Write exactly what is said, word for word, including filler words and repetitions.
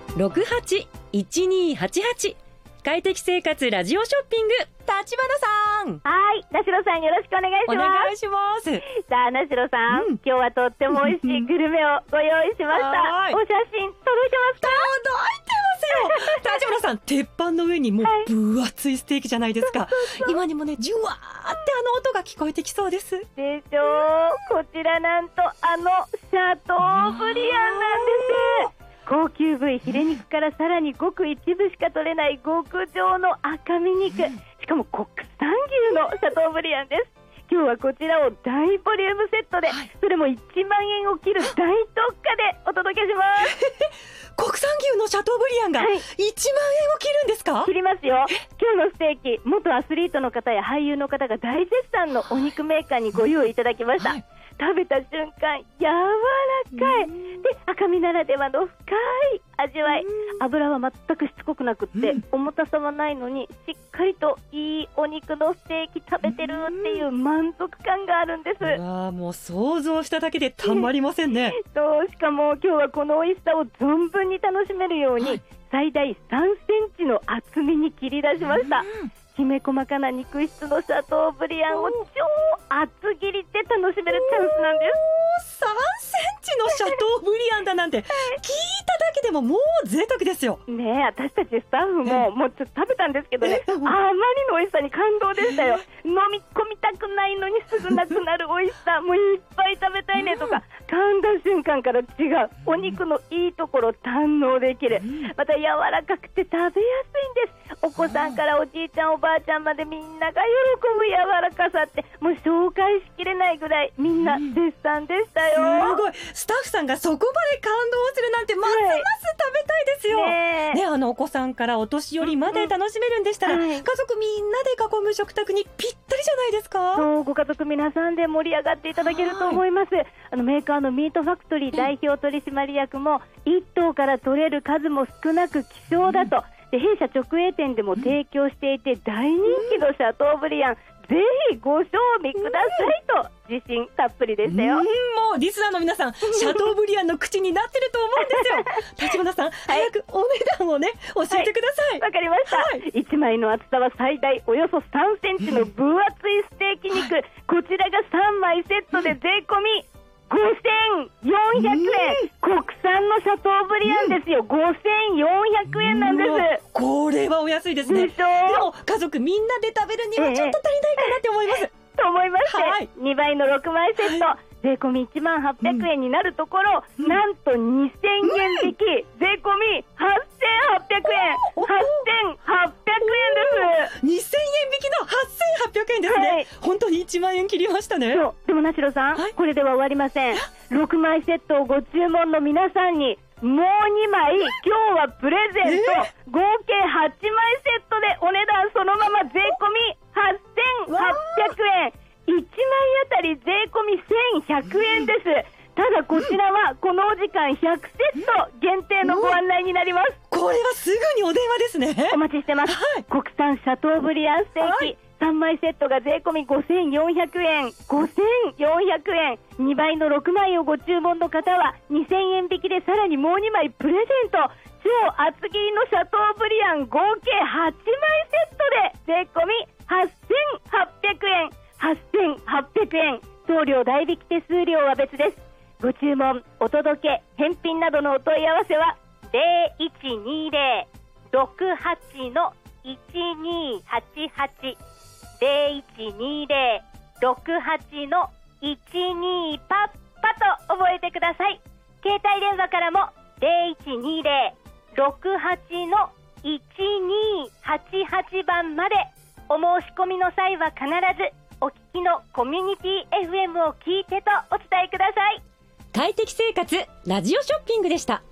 ろくはちいちにはちはち。快適生活ラジオショッピング、立花さん。 はい、なしろさんよろしくお願いします。 お願いします。 さあ、なしろさん、うん、今日はとっても美味しいグルメをご用意しました。お写真届いてますか？ 届いてますよ。立花さん、鉄板の上にもう分厚いステーキじゃないですか。はい、そうそうそう、今にもね、ジュワーってあの音が聞こえてきそうです。 でしょう。こちらなんとあのシャトーブリアンなんです。高級部位ヒレ肉からさらにごく一部しか取れない極上の赤身肉、しかも国産牛のシャトーブリアンです。今日はこちらを大ボリュームセットで、はい、それもいちまんえんを切る大特価でお届けします国産牛のシャトーブリアンがいちまんえんを切るんですか？ 切りますよ。今日のステーキ、元アスリートの方や俳優の方が大絶賛のお肉メーカーにご用意いただきました。はい、食べた瞬間柔らかいで、赤身ならではの深い味わい。油は全くしつこくなくって、うん、重たさはないのにしっかりといいお肉のステーキ食べてるっていう満足感があるんです。 うわ、もう想像しただけでたまりませんねとしかも今日はこの美味しさを存分に楽しめるように、はい、最大さんセンチの厚みに切り出しました。きめ細かな肉質のシャトーブリアンを超厚切りで楽しめるチャンスなんです。 さんセンチのシャトーブリアンだなんて聞いただけでももう贅沢ですよね。え、私たちスタッフももうちょっと食べたんですけどね、あまりの美味しさに感動でしたよ。飲み込みたくないのにすぐなくなる美味しさ、もういっぱい食べたいねとか、噛んだ瞬間から違うお肉のいいところを堪能できる。また柔らかくて食べやすいんです。お子さんからおじいちゃんおばあちゃんまでみんなが喜ぶ柔らかさって、もう紹介しきれないぐらいみんな絶賛でしたよ。 すごい、スタッフさんがそこまで感動するなんてますます食べたいですよ、はい、ね, ねあのお子さんからお年寄りまで楽しめるんでしたら、うんうん、家族みんなで囲む食卓にぴったりじゃないですか。 そう、ご家族皆さんで盛り上がっていただけると思います。あのメーカーのミートファクトリー代表取締役も、いっ頭から取れる数も少なく希少だと、うんで弊社直営店でも提供していて大人気のシャトーブリアン、ぜひご賞味くださいと自信たっぷりでしたよ。うん、もうリスナーの皆さんシャトーブリアンの口になってると思うんですよ立花さん、はい、早くお値段をね教えてください。 わ、はい、かりました、はい、いちまいの厚さは最大およそさんセンチの分厚いステーキ肉、はい、こちらがさんまいセットで税込みごせんよんひゃくえん、国産のシャトーブリアンですよ。ごせんよんひゃくえんなんです。 これはお安いですね。 でしょ。 でも家族みんなで食べるにはちょっと足りないかなって思います、ええ、と思いまして、はい、にばいのろくまいセット、はい、税込みいちまんはっぴゃくえんになるところ、うん、なんとにせんえん引き、税込みはっせんはっぴゃくえん、はっせんはっぴゃくえんです。 にせんえん引きのはっせんはっぴゃくえんですね、はい、本当にいちまんえん切りましたね。 そうでもなしろさん、はい、これでは終わりません。ろくまいセットをご注文の皆さんにもうにまい今日はプレゼント、えー、合計はちまいセットでお値段そのまま税込みはっせんはっぴゃくえん、いちまいあたり税込みせんひゃくえんです。ただこちらはこのお時間ひゃくセット限定のご案内になります。 これはすぐにお電話ですね。 お待ちしてます、はい、国産シャトーブリアンステーキ、はい、さんまいセットが税込みごせんよんひゃくえん、ごせんよんひゃくえん、にばいのろくまいをご注文の方はにせんえん引きでさらにもうにまいプレゼント。超厚切りのシャトーブリアン合計はちまいセットで税込みはっせんはっぴゃくえん、はっせんはっぴゃくえん、送料代引き手数料は別です。ご注文、お届け、返品などのお問い合わせはゼロいちにゼロ ろくはち のいちにはちはち、ゼロいちにゼロ ろくはち のいちにパッパと覚えてください。携帯電話からもゼロいちにゼロ ろくはち のいちにはちはちばんまで。お申し込みの際は必ずお聞きのコミュニティ エフエム を聞いてとお伝えください。 快適生活ラジオショッピングでした。